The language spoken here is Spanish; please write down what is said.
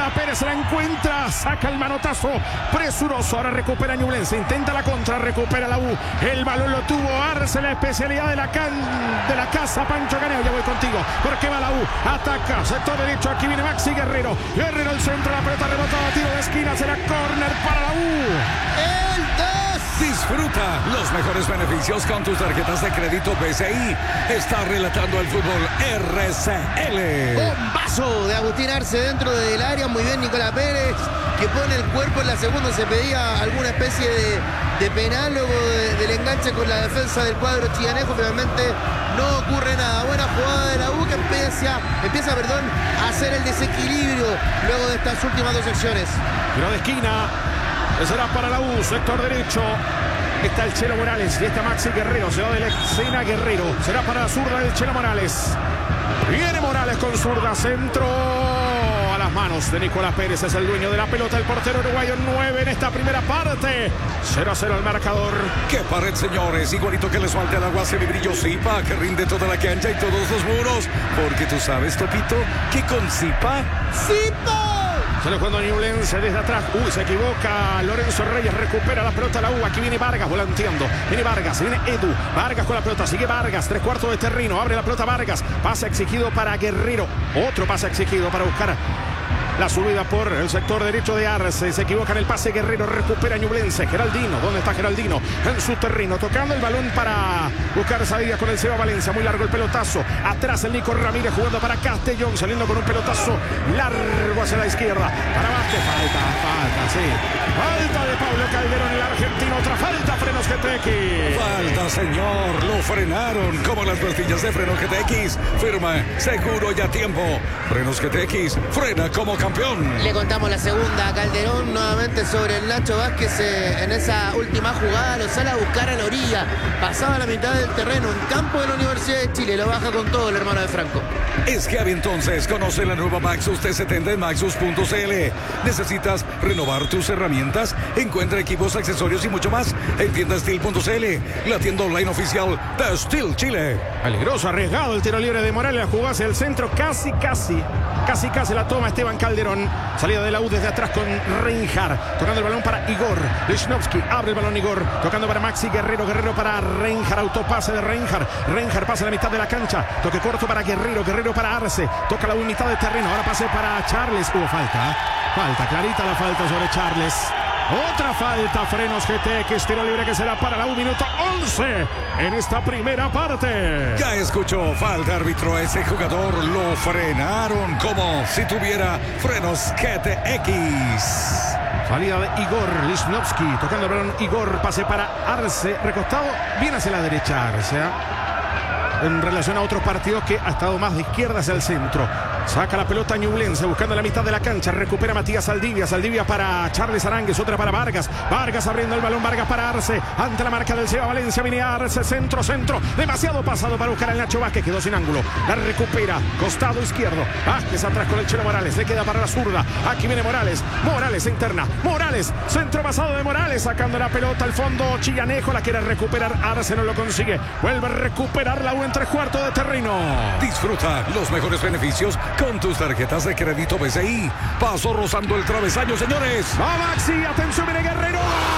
Nicolás Pérez la encuentra, saca el manotazo presuroso, ahora recupera Ñublense, intenta la contra, recupera la U, el balón lo tuvo Arce, la especialidad de la casa, Pancho Caneo, ya voy contigo, porque va la U, ataca, sector derecho, aquí viene Maxi Guerrero, Guerrero al centro, la pelota rebotada, tiro de esquina, será córner para la U. Disfruta los mejores beneficios con tus tarjetas de crédito BCI. Está relatando el fútbol RCL. Bombazo de Agustín Arce dentro del área. Muy bien Nicolás Pérez, que pone el cuerpo en la segunda. Se pedía alguna especie de penal luego del enganche con la defensa del cuadro chillanejo. Finalmente no ocurre nada. Buena jugada de la U que empieza a hacer el desequilibrio luego de estas últimas dos secciones. Tiro de esquina. Será para la U, sector derecho. Está el Chelo Morales y está Maxi Guerrero. Se va de la escena Guerrero. Será para la zurda del Chelo Morales. Viene Morales con zurda. Centro a las manos de Nicolás Pérez. Es el dueño de la pelota. El portero uruguayo 9 en esta primera parte. 0-0 el marcador. ¡Qué pared, señores! Igualito que les falta el agua semibrillo Zipa, que rinde toda la cancha y todos los muros. Porque tú sabes, Topito, que con Zipa... ¡Zipa! Sale jugando Ñublense desde atrás. Se equivoca Lorenzo Reyes. Recupera la pelota la U. Aquí viene Vargas volanteando. Viene Vargas. Viene Edu. Vargas con la pelota. Sigue Vargas. 3/4 de terreno. Abre la pelota Vargas. Pase exigido para Guerrero. Otro pase exigido para buscar la subida por el sector derecho de Arce. Se equivoca en el pase Guerrero. Recupera Ñublense. Geraldino. ¿Dónde está Geraldino? En su terreno. Tocando el balón para buscar salida con el Seba Valencia. Muy largo el pelotazo. Atrás el Nico Ramírez jugando para Castellón. Saliendo con un pelotazo largo hacia la izquierda. Para Vázquez. Falta, sí. Falta de Pablo Calderón, el argentino. Otra falta. Frenos GTX. Falta, señor. Lo frenaron como las pastillas de freno GTX. Firma, seguro y a tiempo. Frenos GTX. Frena como campeón. Le contamos la segunda a Calderón, nuevamente sobre el Nacho Vázquez en esa última jugada. Lo sale a buscar a la orilla. Pasaba la mitad del terreno en campo de la Universidad de Chile. Lo baja con todo el hermano de Franco. Es que entonces conoce la nueva Maxus T70 en Maxus.cl. ¿Necesitas renovar tus herramientas? Encuentra equipos, accesorios y mucho más en tiendasteel.cl, la tienda online oficial de Steel Chile. Peligroso, arriesgado el tiro libre de Morales. La jugada hacia el centro. Casi la toma Esteban Calderón. Salida de la U desde atrás con Reinhardt. Tocando el balón para Igor Lichnowsky. Abre el balón Igor. Tocando para Maxi Guerrero. Guerrero para Reinhardt. Autopase de Reinhardt. Reinhardt pasa a la mitad de la cancha. Toque corto para Guerrero. Guerrero para Arce. Toca la mitad de terreno. Ahora pase para Charles. Hubo falta. Falta. Clarita la falta sobre Charles. Otra falta, Frenos GTX, tiro libre que será para la U, minuto 11 en esta primera parte. Ya escuchó, falta árbitro, ese jugador lo frenaron como si tuviera frenos GTX. Salida de Igor Lichnowsky, tocando el balón Igor, pase para Arce, recostado, viene hacia la derecha Arce, en relación a otros partidos que ha estado más de izquierda hacia el centro. Saca la pelota Ñublense buscando la mitad de la cancha. Recupera Matías Saldivia. Saldivia para Charles Aránguez. Otra para Vargas. Vargas abriendo el balón. Vargas para Arce. Ante la marca del Seba Valencia. Viene Arce. Centro. Demasiado pasado para buscar al Nacho Vázquez. Quedó sin ángulo. La recupera. Costado izquierdo. Vázquez atrás con el Chelo Morales. Le queda para la zurda. Aquí viene Morales. Morales interna. Morales. Centro pasado de Morales. Sacando la pelota al fondo. Chillanejo la quiere recuperar. Arce no lo consigue. Vuelve a recuperar la U en 3/4 de terreno. Disfruta los mejores beneficios con tus tarjetas de crédito BCI. Paso rozando el travesaño, señores. Va Maxi, atención, viene Guerrero.